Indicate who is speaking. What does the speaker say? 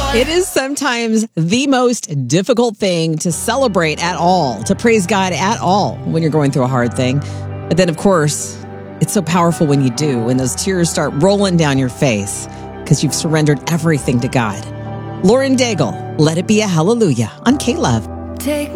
Speaker 1: It is sometimes the most difficult thing to celebrate at all, to praise God at all when you're going through a hard thing. But then, of course, it's so powerful when you do, when those tears start rolling down your face because you've surrendered everything to God. Lauren Daigle, Let It Be a Hallelujah on K-Love.
Speaker 2: Take